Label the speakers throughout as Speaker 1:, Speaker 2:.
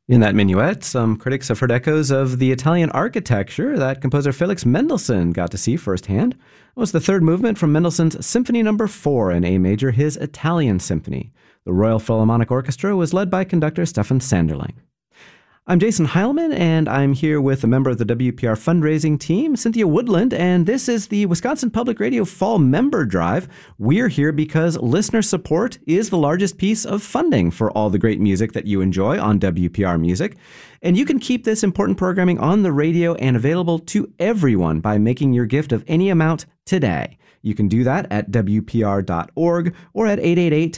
Speaker 1: In that minuet, some critics have heard echoes of the Italian architecture that composer Felix Mendelssohn got to see firsthand. It was the third movement from Mendelssohn's Symphony No. 4 in A major, his Italian Symphony. The Royal Philharmonic Orchestra was led by conductor Stefan Sanderling. I'm Jason Heilman, and I'm here with a member of the WPR fundraising team, Cynthia Woodland, and this is the Wisconsin Public Radio Fall Member Drive. We're here because listener support is the largest piece of funding for all the great music that you enjoy on WPR Music. And you can keep this important programming on the radio and available to everyone by making your gift of any amount today. You can do that at WPR.org or at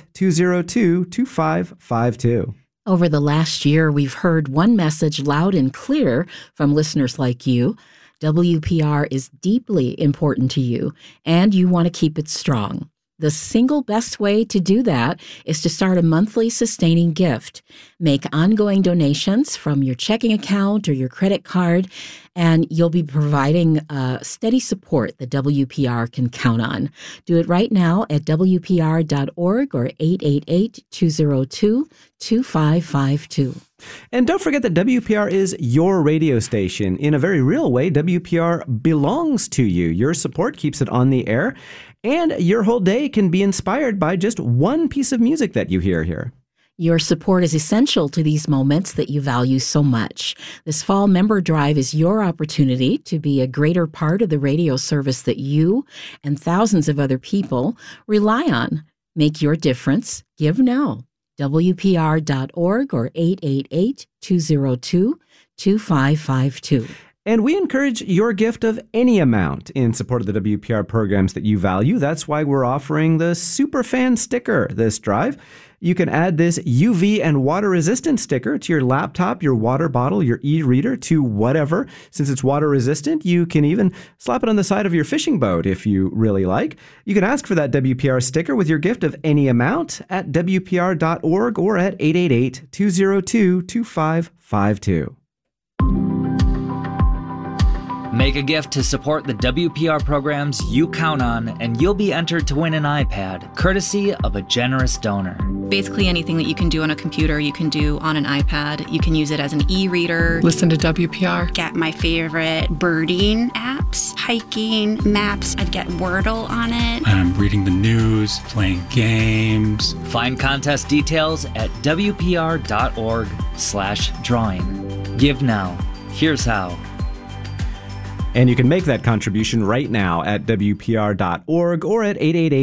Speaker 1: 888-202-2552.
Speaker 2: Over the last year, we've heard one message loud and clear from listeners like you. WPR is deeply important to you, and you want to keep it strong. The single best way to do that is to start a monthly sustaining gift. Make ongoing donations from your checking account or your credit card, and you'll be providing steady support that WPR can count on. Do it right now at WPR.org or 888-202-2552.
Speaker 1: And don't forget that WPR is your radio station. In a very real way, WPR belongs to you. Your support keeps it on the air, and your whole day can be inspired by just one piece of music that you hear here.
Speaker 2: Your support is essential to these moments that you value so much. This Fall Member Drive is your opportunity to be a greater part of the radio service that you and thousands of other people rely on. Make your difference. Give now. WPR.org or 888-202-2552.
Speaker 1: And we encourage your gift of any amount in support of the WPR programs that you value. That's why we're offering the Superfan sticker this drive. You can add this UV and water-resistant sticker to your laptop, your water bottle, your e-reader, to whatever. Since it's water-resistant, you can even slap it on the side of your fishing boat if you really like. You can ask for that WPR sticker with your gift of any amount at WPR.org or at 888-202-2552.
Speaker 3: Make a gift to support the WPR programs you count on, and you'll be entered to win an iPad, courtesy of a generous donor.
Speaker 4: Basically anything that you can do on a computer, you can do on an iPad. You can use it as an e-reader.
Speaker 5: Listen to WPR.
Speaker 6: Get my favorite birding apps, hiking, maps. I'd get Wordle on it.
Speaker 7: I'm reading the news, playing games.
Speaker 3: Find contest details at WPR.org/drawing. Give now. Here's how.
Speaker 1: And you can make that contribution right now at WPR.org or at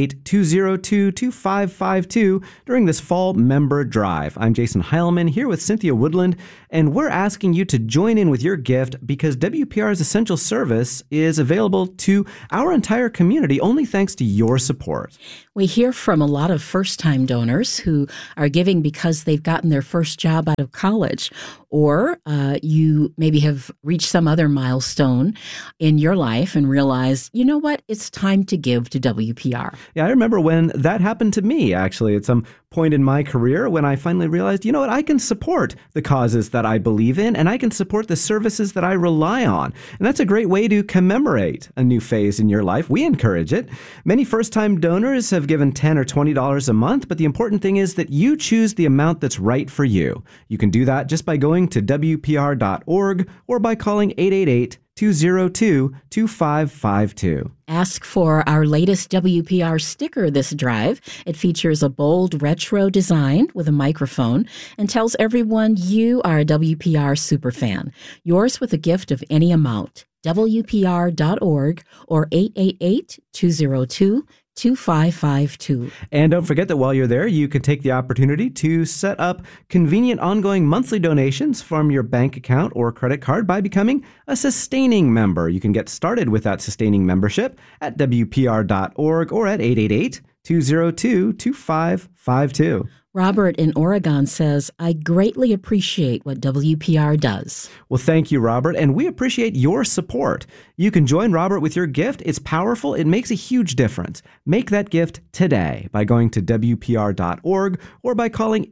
Speaker 1: 888-202-2552 during this Fall Member Drive. I'm Jason Heilman here with Cynthia Woodland, and we're asking you to join in with your gift because WPR's essential service is available to our entire community only thanks to your support.
Speaker 2: We hear from a lot of first-time donors who are giving because they've gotten their first job out of college, or you maybe have reached some other milestone in your life and realize, you know what, it's time to give to WPR.
Speaker 1: Yeah, I remember when that happened to me, actually, at some point in my career when I finally realized, you know what, I can support the causes that I believe in, and I can support the services that I rely on. And that's a great way to commemorate a new phase in your life. We encourage it. Many first-time donors have given $10 or $20 a month, but the important thing is that you choose the amount that's right for you. You can do that just by going to WPR.org or by calling 888-202-2552.
Speaker 2: Ask for our latest WPR sticker this drive. It features a bold retro design with a microphone and tells everyone you are a WPR superfan. Yours with a gift of any amount. WPR.org or 888-202-2552.
Speaker 1: And don't forget that while you're there, you can take the opportunity to set up convenient ongoing monthly donations from your bank account or credit card by becoming a sustaining member. You can get started with that sustaining membership at WPR.org or at 888-202-2552.
Speaker 2: Robert in Oregon says, I greatly appreciate what WPR does.
Speaker 1: Well, thank you, Robert, and we appreciate your support. You can join Robert with your gift. It's powerful. It makes a huge difference. Make that gift today by going to WPR.org or by calling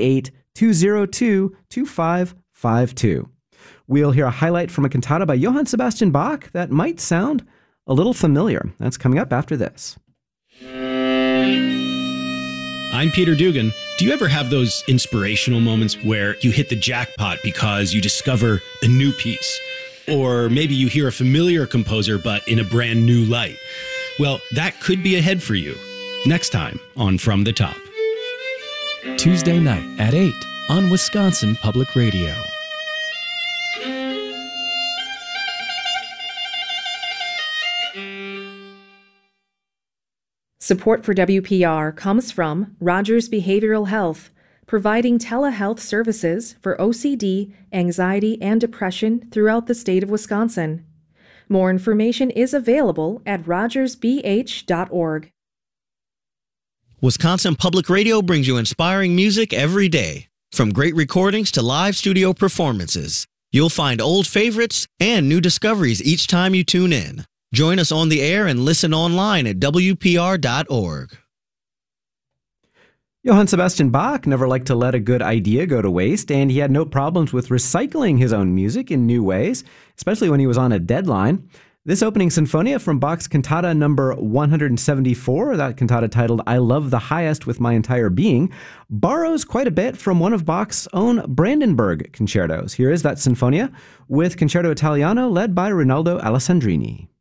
Speaker 1: 888-202-2552. We'll hear a highlight from a cantata by Johann Sebastian Bach that might sound a little familiar. That's coming up after this.
Speaker 5: I'm Peter Dugan. Do you ever have those inspirational moments where you hit the jackpot because you discover a new piece? Or maybe you hear a familiar composer but in a brand new light? Well, that could be ahead for you. Next time on From the Top.
Speaker 8: Tuesday night at 8 on Wisconsin Public Radio.
Speaker 9: Support for WPR comes from Rogers Behavioral Health, providing telehealth services for OCD, anxiety, and depression throughout the state of Wisconsin. More information is available at rogersbh.org.
Speaker 10: Wisconsin Public Radio brings you inspiring music every day. From great recordings to live studio performances, you'll find old favorites and new discoveries each time you tune in. Join us on the air and listen online at WPR.org.
Speaker 1: Johann Sebastian Bach never liked to let a good idea go to waste, and he had no problems with recycling his own music in new ways, especially when he was on a deadline. This opening sinfonia from Bach's cantata number 174, that cantata titled I Love the Highest with My Entire Being, borrows quite a bit from one of Bach's own Brandenburg concertos. Here is that sinfonia with Concerto Italiano led by Rinaldo Alessandrini.